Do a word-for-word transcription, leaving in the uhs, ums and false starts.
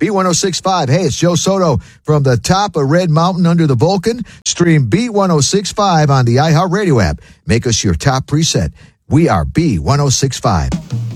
B ten sixty-five. Hey, it's Joe Soto from the top of Red Mountain under the Vulcan. Stream B ten sixty-five on the iHeartRadio app. Make us your top preset. We are B ten sixty-five.